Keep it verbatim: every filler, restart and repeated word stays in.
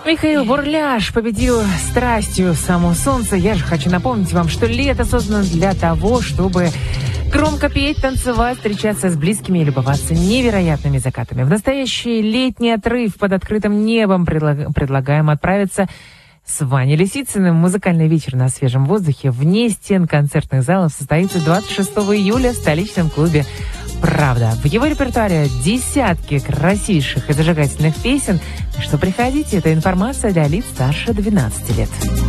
Михаил Бурляш победил страстью само солнце. Я же хочу напомнить вам, что лето создано для того, чтобы громко петь, танцевать, встречаться с близкими и любоваться невероятными закатами. В настоящий летний отрыв под открытым небом предлаг... предлагаем отправиться с Ваней Лисицыным. Музыкальный вечер на свежем воздухе вне стен концертных залов состоится двадцать шестого июля в столичном клубе «Правда». В его репертуаре десятки красивейших и зажигательных песен. Так что приходите, это информация для лиц старше двенадцати лет.